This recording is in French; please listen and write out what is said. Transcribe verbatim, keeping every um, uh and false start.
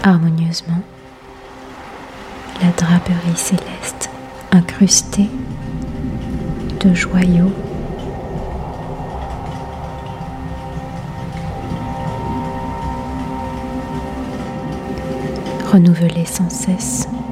harmonieusement la draperie céleste incrustée de joyaux renouvelée sans cesse.